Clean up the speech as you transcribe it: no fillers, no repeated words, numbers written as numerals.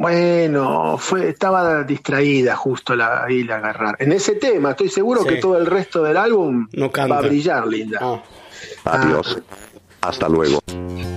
Bueno, estaba distraída justo ahí la agarrar. En ese tema, estoy seguro Sí. que todo el resto del álbum No canta. va a brillar, Linda. Ah. Adiós. Hasta luego.